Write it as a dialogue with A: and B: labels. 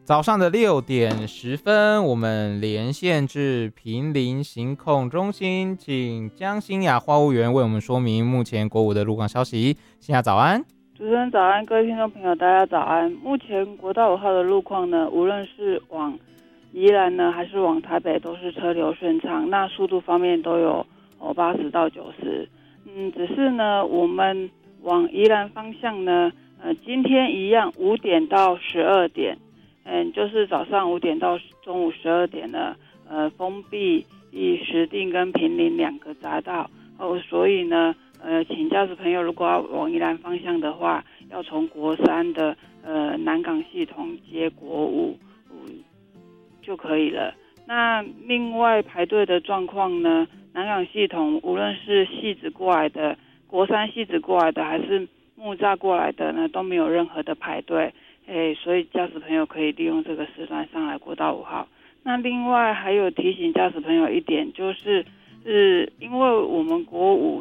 A: 早上的6点10分，我们连线至坪林行控中心，请江欣雅花务员为我们说明目前国五的路况消息。欣雅早安。
B: 主持人早安，各位听众朋友，大家早安。目前国道5号的路况呢，无论是往宜兰呢，还是往台北，都是车流顺畅。那速度方面都有80到90。只是呢，我们往宜兰方向呢，今天一样5点到12点，就是早上5点到中午12点呢，封闭石碇跟坪林2个匝道。所以呢，请驾驶朋友如果要往宜兰方向的话，要从国3的南港系统接国5就可以了。那另外排队的状况呢，南港系统无论是汐止过来的国3汐止过来的，还是木栅过来的呢，都没有任何的排队。所以驾驶朋友可以利用这个时段上来国道5号。那另外还有提醒驾驶朋友一点，就是因为我们国5